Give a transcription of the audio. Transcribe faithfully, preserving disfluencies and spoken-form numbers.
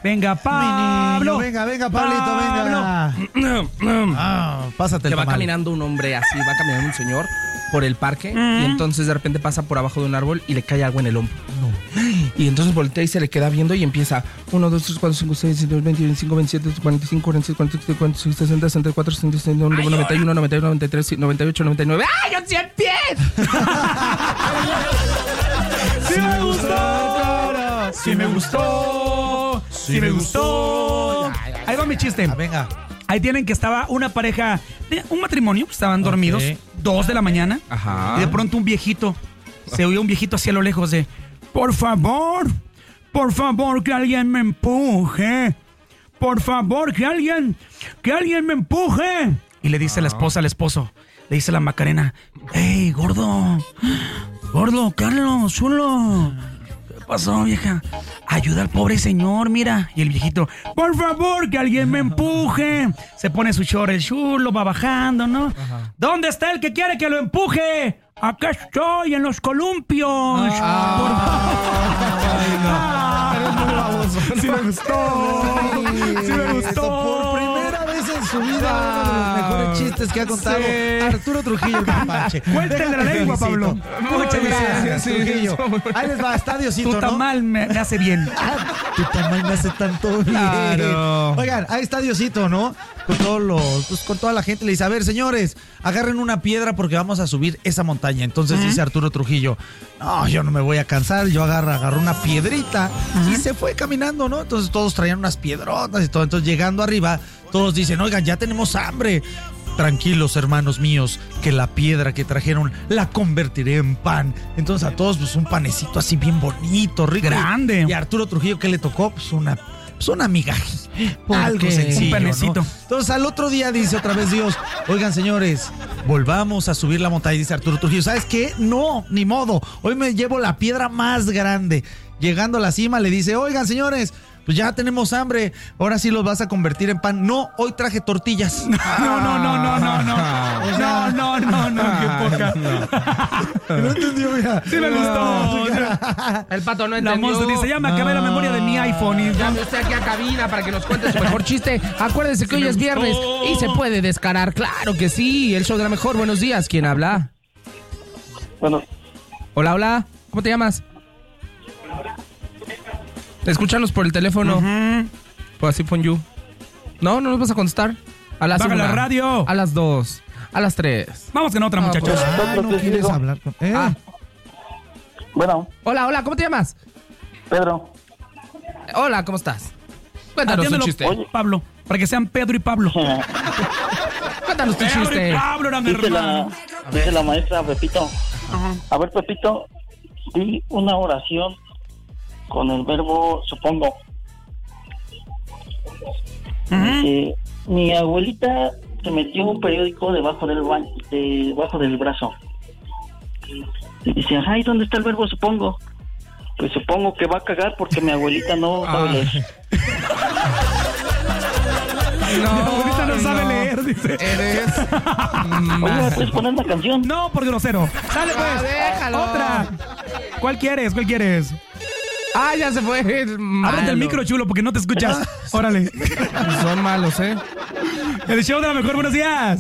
Venga, Pablo. Venga, venga, Pablito, venga. Ah, pásate el Que va tamal. caminando un hombre así, va caminando un señor por el parque Mm. y entonces de repente pasa por abajo de un árbol y le cae algo en el hombro. Y entonces voltea y se le queda viendo y empieza uno, dos, tres, cuatro, cinco, seis, siete, veinte, veinticinco, veintisiete, cuarenta y cinco, cuarenta y seis, cuarenta y siete, cuarenta y seis, sesenta, sesenta y cuatro, sesenta y seis, noventa y uno, noventa y uno, noventa y tres, noventa y ocho, noventa y nueve. ¡Ay, yo cien pies! ¡Sí me gustó! ¡Sí me gustó! ¡Sí me gustó! Ahí va mi chiste. Ah, venga. Ahí tienen que estaba una pareja, de un matrimonio, estaban dormidos, Ok. dos de la mañana. Ajá. Y de pronto un viejito, se oía un viejito hacia lo lejos de, por favor, por favor que alguien me empuje. Por favor que alguien, que alguien me empuje. Y le dice la esposa al esposo, le dice la Macarena, hey, gordo, gordo, Carlos, chulo. ¿Qué pasó, vieja? Ayuda al pobre señor, mira. Y el viejito, por favor, que alguien me empuje. Se pone su short, el chulo va bajando, ¿no? Ajá. ¿Dónde está el que quiere que lo empuje? Acá estoy, en los columpios. Ah, por... Eres muy baboso. Sí me gustó. Sí me gustó. Por primera vez en su vida, uno de los mejores chistes que ha contado Sí. Arturo Trujillo, el Mapache. Cuéntenle la lengua, Pablo. Muchas gracias, sí, Trujillo. sí, sí. Ahí les va, está Diosito, Tu ¿no? tamal me, me hace bien. Tu tamal me hace tanto bien. Claro. Oigan, ahí está Diosito, ¿no? Con todos los, pues, con toda la gente le dice, a ver, señores, agarren una piedra porque vamos a subir esa montaña. Entonces uh-huh. dice Arturo Trujillo, no, yo no me voy a cansar. Yo agarro, agarro una piedrita uh-huh. y se fue caminando, ¿no? Entonces todos traían unas piedrotas y todo. Entonces llegando arriba, todos dicen, oigan, ya tenemos hambre. Tranquilos, hermanos míos, que la piedra que trajeron la convertiré en pan. Entonces a todos, pues un panecito así bien bonito, rico. Grande. Y a Arturo Trujillo, ¿qué le tocó? Pues una, pues una migaja. Algo qué? sencillo, Un panecito. ¿no? Entonces al otro día dice otra vez Dios, oigan, señores, volvamos a subir la montaña. Y dice Arturo Trujillo, ¿sabes qué? No, ni modo. Hoy me llevo la piedra más grande. Llegando a la cima le dice, oigan, señores, pues ya tenemos hambre, ahora sí los vas a convertir en pan. No, hoy traje tortillas. No, no, no, no, no, no. O sea, no, no, no, no, qué poca. No, no entendió, mira. Sí me gustó. El pato no La entendió. monstruo dice, ya me acabé la memoria de mi iPhone. Y Llame usted aquí a cabina para que nos cuente su mejor chiste. Acuérdese que hoy es viernes y se puede descarar. Claro que sí, el show de la mejor. Buenos días, ¿quién habla? Bueno. Hola, hola, ¿cómo te llamas? Escúchanos por el teléfono. Uh-huh. Pues así pon you. No, no nos vas a contestar. A las Baja una, la radio. a las dos, a las tres. Vamos con otra, Ah, muchachos. pues. Ah, no quieres hablar con... Eh. Ah. Bueno, Hola, hola, ¿cómo te llamas? Pedro. Hola, ¿cómo estás? Cuéntanos Atiéndelo, un chiste. Oye. Pablo, para que sean Pedro y Pablo. Cuéntanos tu Pedro y chiste. Pablo eran Dice la, hermanos. dice la maestra Pepito. Ajá. A ver, Pepito, di una oración con el verbo supongo. Ujú. Dice, mi abuelita se metió un periódico debajo del ba- de, debajo del brazo. Y dice, ay, ¿dónde está el verbo supongo? Pues supongo que va a cagar porque mi abuelita no sabe leer. Mi abuelita no sabe leer, dice. Eres Oye, ¿me puedes poner la canción? No, por grosero. Sale pues. Ah, déjalo. Otra. ¿Cuál quieres? ¿Cuál quieres? Ah, ya se fue. el malo. Ábrete el micro, chulo, porque no te escuchas. Órale. Son malos, ¿eh? El show de la mejor, buenos días.